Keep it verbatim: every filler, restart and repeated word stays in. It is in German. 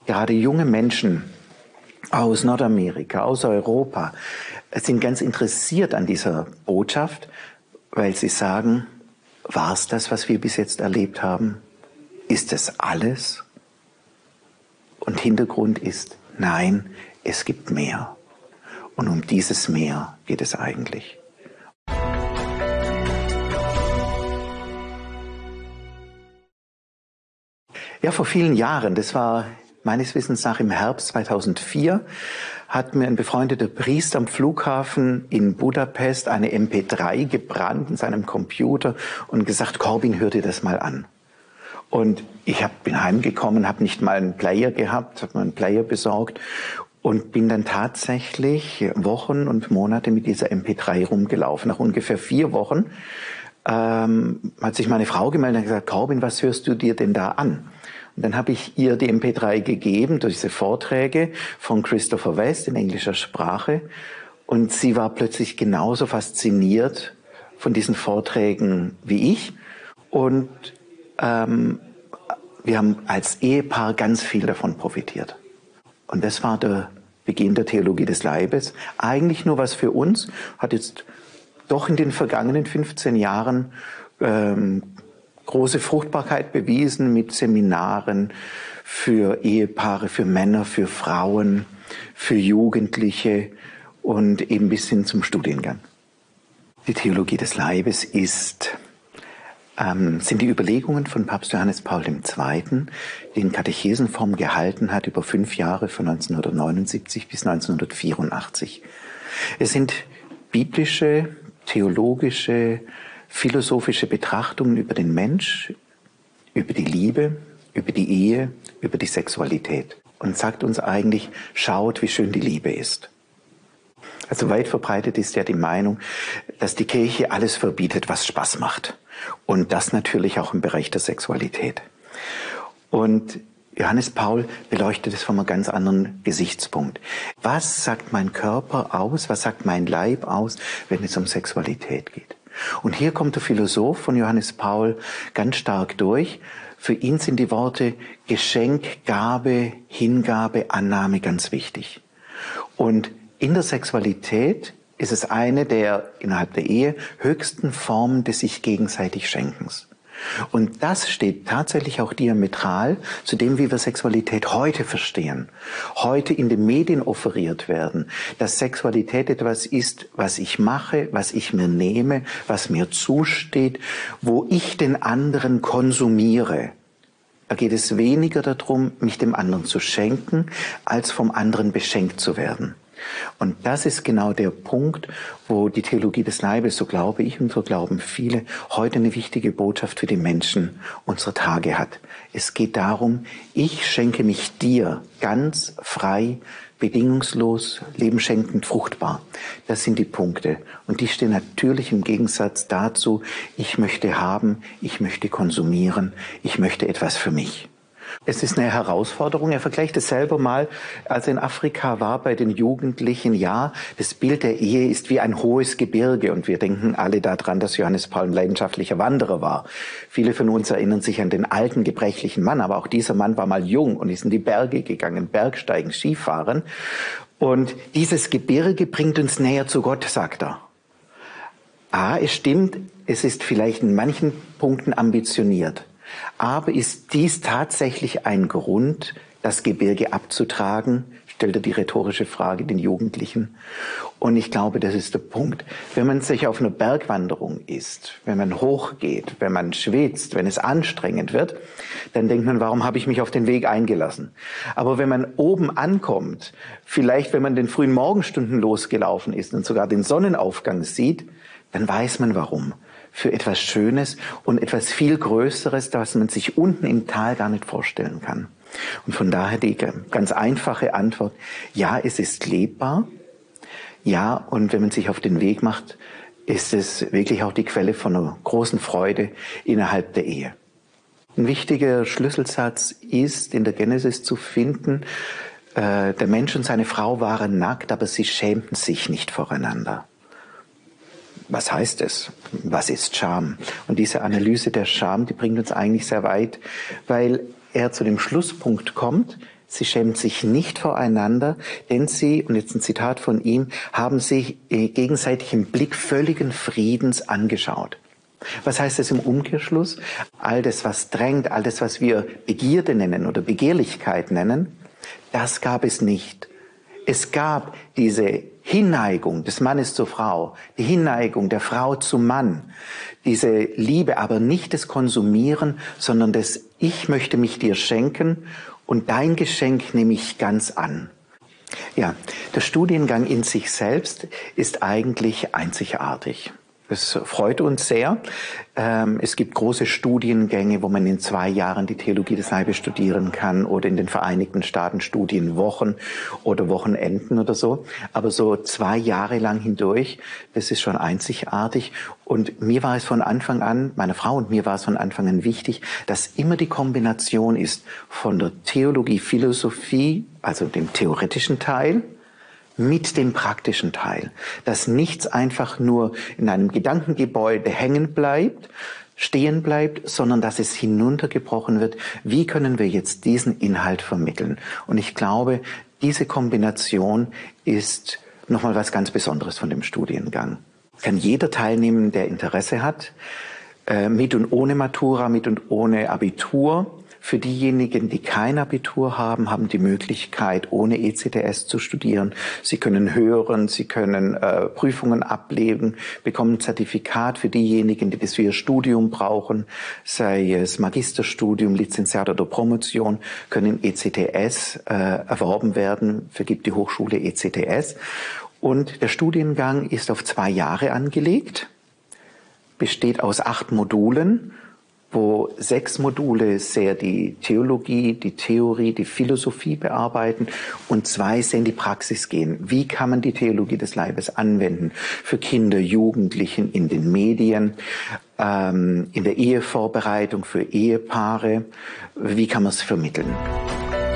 Gerade junge Menschen aus Nordamerika, aus Europa sind ganz interessiert an dieser Botschaft, weil sie sagen, war es das, was wir bis jetzt erlebt haben? Ist es alles? Und Hintergrund ist, nein, es gibt mehr. Und um dieses Mehr geht es eigentlich. Ja, vor vielen Jahren, das war meines Wissens nach im Herbst zweitausendvier, hat mir ein befreundeter Priester am Flughafen in Budapest eine M P drei gebrannt in seinem Computer und gesagt, Corbin, hör dir das mal an. Und ich hab, bin heimgekommen, habe nicht mal einen Player gehabt, habe mir einen Player besorgt und bin dann tatsächlich Wochen und Monate mit dieser M P drei rumgelaufen. Nach ungefähr vier Wochen ähm, hat sich meine Frau gemeldet und gesagt, Corbin, was hörst du dir denn da an? Und dann habe ich ihr die M P drei gegeben durch diese Vorträge von Christopher West in englischer Sprache. Und sie war plötzlich genauso fasziniert von diesen Vorträgen wie ich. Und ähm, wir haben als Ehepaar ganz viel davon profitiert. Und das war der Beginn der Theologie des Leibes. Eigentlich nur was für uns, hat jetzt doch in den vergangenen fünfzehn Jahren ähm, große Fruchtbarkeit bewiesen mit Seminaren für Ehepaare, für Männer, für Frauen, für Jugendliche und eben bis hin zum Studiengang. Die Theologie des Leibes ist, ähm, sind die Überlegungen von Papst Johannes Paul der Zweite., die in Katechesenform gehalten hat über fünf Jahre von neunzehnhundertneunundsiebzig bis neunzehnhundertvierundachtzig. Es sind biblische, theologische, philosophische Betrachtungen über den Mensch, über die Liebe, über die Ehe, über die Sexualität. Und sagt uns eigentlich, schaut, wie schön die Liebe ist. Also weit verbreitet ist ja die Meinung, dass die Kirche alles verbietet, was Spaß macht. Und das natürlich auch im Bereich der Sexualität. Und Johannes Paul beleuchtet es von einem ganz anderen Gesichtspunkt. Was sagt mein Körper aus, was sagt mein Leib aus, wenn es um Sexualität geht? Und hier kommt der Philosoph von Johannes Paul ganz stark durch. Für ihn sind die Worte Geschenk, Gabe, Hingabe, Annahme ganz wichtig. Und in der Sexualität ist es eine der innerhalb der Ehe höchsten Formen des sich gegenseitig Schenkens. Und das steht tatsächlich auch diametral zu dem, wie wir Sexualität heute verstehen, heute in den Medien offeriert werden, dass Sexualität etwas ist, was ich mache, was ich mir nehme, was mir zusteht, wo ich den anderen konsumiere. Da geht es weniger darum, mich dem anderen zu schenken, als vom anderen beschenkt zu werden. Und das ist genau der Punkt, wo die Theologie des Leibes, so glaube ich und so glauben viele, heute eine wichtige Botschaft für die Menschen unserer Tage hat. Es geht darum, ich schenke mich dir ganz frei, bedingungslos, lebenschenkend, fruchtbar. Das sind die Punkte. Und die stehen natürlich im Gegensatz dazu, ich möchte haben, ich möchte konsumieren, ich möchte etwas für mich. Es ist eine Herausforderung. Er vergleicht es selber mal, als er in Afrika war bei den Jugendlichen. Ja, das Bild der Ehe ist wie ein hohes Gebirge. Und wir denken alle daran, dass Johannes Paul ein leidenschaftlicher Wanderer war. Viele von uns erinnern sich an den alten, gebrechlichen Mann. Aber auch dieser Mann war mal jung und ist in die Berge gegangen, Bergsteigen, Skifahren. Und dieses Gebirge bringt uns näher zu Gott, sagt er. Ah, es stimmt, es ist vielleicht in manchen Punkten ambitioniert. Aber ist dies tatsächlich ein Grund, das Gebirge abzutragen? Stellt er die rhetorische Frage den Jugendlichen. Und ich glaube, das ist der Punkt. Wenn man sich auf einer Bergwanderung ist, wenn man hochgeht, wenn man schwitzt, wenn es anstrengend wird, dann denkt man, warum habe ich mich auf den Weg eingelassen? Aber wenn man oben ankommt, vielleicht wenn man den frühen Morgenstunden losgelaufen ist und sogar den Sonnenaufgang sieht, dann weiß man warum. Für etwas Schönes und etwas viel Größeres, das man sich unten im Tal gar nicht vorstellen kann. Und von daher die ganz einfache Antwort, ja, es ist lebbar. Ja, und wenn man sich auf den Weg macht, ist es wirklich auch die Quelle von einer großen Freude innerhalb der Ehe. Ein wichtiger Schlüsselsatz ist in der Genesis zu finden, äh, der Mensch und seine Frau waren nackt, aber sie schämten sich nicht voreinander. Was heißt es? Was ist Scham? Und diese Analyse der Scham, die bringt uns eigentlich sehr weit, weil er zu dem Schlusspunkt kommt, Sie schämen sich nicht voreinander, denn sie, und jetzt ein Zitat von ihm, haben sich gegenseitig im Blick völligen Friedens angeschaut. Was heißt das im Umkehrschluss? All das, was drängt, all das, was wir Begierde nennen oder Begehrlichkeit nennen, das gab es nicht. Es gab diese Hinneigung des Mannes zur Frau, die Hinneigung der Frau zum Mann, diese Liebe, aber nicht das Konsumieren, sondern das Ich möchte mich dir schenken und dein Geschenk nehme ich ganz an. Ja, der Studiengang in sich selbst ist eigentlich einzigartig. Das freut uns sehr. Es gibt große Studiengänge, wo man in zwei Jahren die Theologie des Leibes studieren kann oder in den Vereinigten Staaten Studienwochen oder Wochenenden oder so. Aber so zwei Jahre lang hindurch, das ist schon einzigartig. Und mir war es von Anfang an, meiner Frau und mir war es von Anfang an wichtig, dass immer die Kombination ist von der Theologie, Philosophie, also dem theoretischen Teil, mit dem praktischen Teil, dass nichts einfach nur in einem Gedankengebäude hängen bleibt, stehen bleibt, sondern dass es hinuntergebrochen wird. Wie können wir jetzt diesen Inhalt vermitteln? Und ich glaube, diese Kombination ist nochmal was ganz Besonderes von dem Studiengang. Kann jeder teilnehmen, der Interesse hat, mit und ohne Matura, mit und ohne Abitur. Für diejenigen, die kein Abitur haben, haben die Möglichkeit, ohne E C T S zu studieren. Sie können hören, sie können äh, Prüfungen ablegen, bekommen ein Zertifikat. Für diejenigen, die das für ihr Studium brauchen, sei es Magisterstudium, Lizenziat oder Promotion, können E C T S äh, erworben werden, vergibt die Hochschule E C T S. Und der Studiengang ist auf zwei Jahre angelegt, besteht aus acht Modulen, wo sechs Module sehr die Theologie, die Theorie, die Philosophie bearbeiten und zwei sehr in die Praxis gehen. Wie kann man die Theologie des Leibes anwenden für Kinder, Jugendlichen, in den Medien, ähm, in der Ehevorbereitung für Ehepaare? Wie kann man es vermitteln?